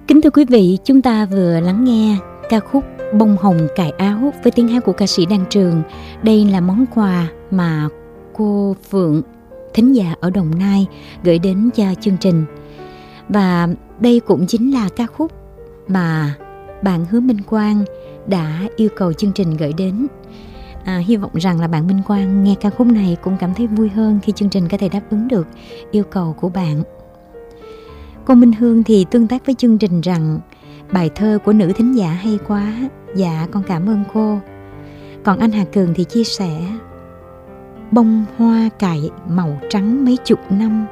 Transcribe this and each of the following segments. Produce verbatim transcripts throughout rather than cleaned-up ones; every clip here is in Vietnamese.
Kính thưa quý vị, chúng ta vừa lắng nghe ca khúc Bông Hồng Cài Áo với tiếng hát của ca sĩ Đan Trường. Đây là món quà mà cô Phượng, thính giả ở Đồng Nai, gửi đến cho chương trình. Và đây cũng chính là ca khúc mà bạn Hứa Minh Quang đã yêu cầu chương trình gửi đến. À, hy vọng rằng là bạn Minh Quang nghe ca khúc này cũng cảm thấy vui hơn khi chương trình có thể đáp ứng được yêu cầu của bạn. Cô Minh Hương thì tương tác với chương trình rằng bài thơ của nữ thính giả hay quá. Dạ, con cảm ơn cô. Còn anh Hà Cường thì chia sẻ: bông hoa cài màu trắng mấy chục năm.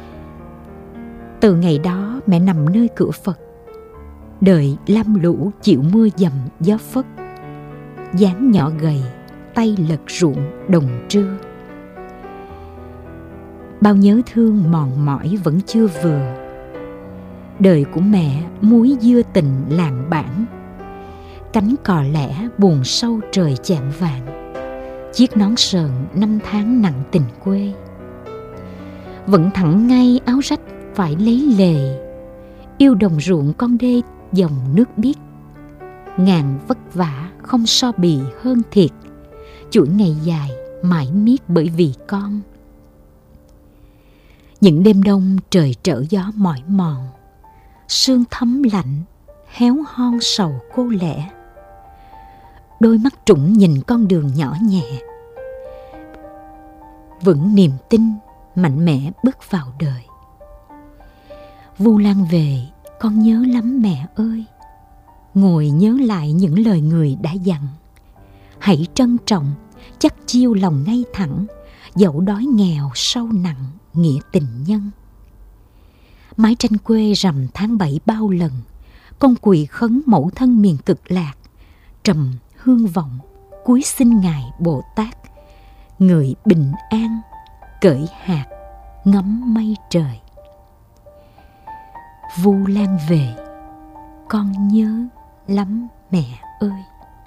Từ ngày đó mẹ nằm nơi cửa Phật, đợi lam lũ chịu mưa dầm gió phất. Dáng nhỏ gầy, tay lật ruộng đồng trưa. Bao nhớ thương mòn mỏi vẫn chưa vừa. Đời của mẹ muối dưa tình làng bản. Cánh cò lẻ buồn sâu trời chạng vàng. Chiếc nón sờn năm tháng nặng tình quê. Vẫn thẳng ngay áo rách phải lấy lề. Yêu đồng ruộng con đê dòng nước biếc. Ngàn vất vả không so bì hơn thiệt. Chuỗi ngày dài mãi miết bởi vì con. Những đêm đông trời trở gió mỏi mòn. Sương thấm lạnh, héo hon sầu cô lẻ. Đôi mắt trũng nhìn con đường nhỏ nhẹ. Vững niềm tin, mạnh mẽ bước vào đời. Vu Lan về, con nhớ lắm mẹ ơi. Ngồi nhớ lại những lời người đã dặn. Hãy trân trọng, chắc chiêu lòng ngay thẳng. Dẫu đói nghèo sâu nặng, nghĩa tình nhân. Mái tranh quê rằm tháng bảy bao lần. Con quỳ khấn mẫu thân miền cực lạc. Trầm hương vọng, cúi xin Ngài Bồ Tát. Người bình an, cởi hạt, ngắm mây trời. Vu Lan về, con nhớ lắm mẹ ơi.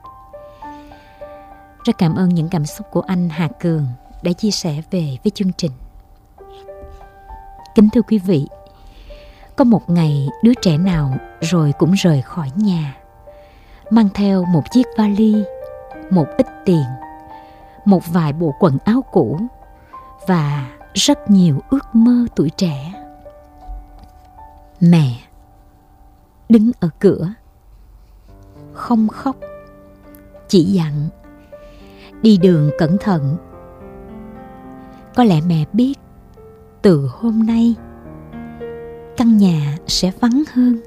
Rất cảm ơn những cảm xúc của anh Hà Cường đã chia sẻ về với chương trình. Kính thưa quý vị, có một ngày đứa trẻ nào rồi cũng rời khỏi nhà, mang theo một chiếc vali, một ít tiền, một vài bộ quần áo cũ và rất nhiều ước mơ tuổi trẻ. Mẹ đứng ở cửa, không khóc, chỉ dặn đi đường cẩn thận. Có lẽ mẹ biết từ hôm nay căn nhà sẽ vắng hơn.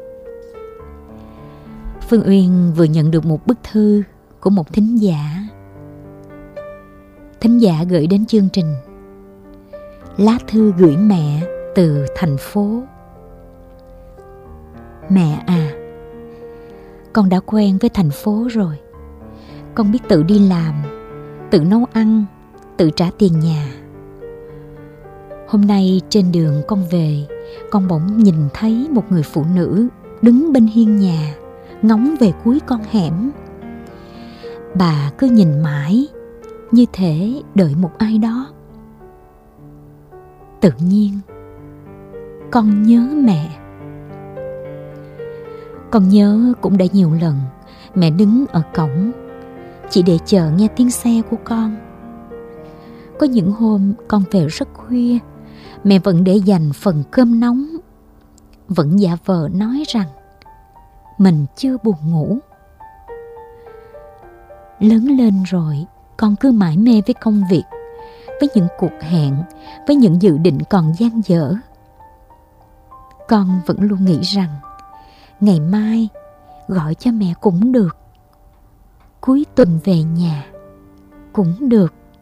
Phương Uyên vừa nhận được một bức thư của một thính giả. Thính giả gửi đến chương trình: lá thư gửi mẹ từ thành phố. Mẹ à, con đã quen với thành phố rồi. Con biết tự đi làm, tự nấu ăn, tự trả tiền nhà. Hôm nay trên đường con về, con bỗng nhìn thấy một người phụ nữ đứng bên hiên nhà, ngóng về cuối con hẻm. Bà cứ nhìn mãi, như thể đợi một ai đó. Tự nhiên, con nhớ mẹ. Con nhớ cũng đã nhiều lần mẹ đứng ở cổng, chỉ để chờ nghe tiếng xe của con. Có những hôm con về rất khuya, mẹ vẫn để dành phần cơm nóng, vẫn giả vờ nói rằng mình chưa buồn ngủ. Lớn lên rồi, con cứ mải mê với công việc, với những cuộc hẹn, với những dự định còn dang dở. Con vẫn luôn nghĩ rằng ngày mai gọi cho mẹ cũng được, cuối tuần về nhà cũng được.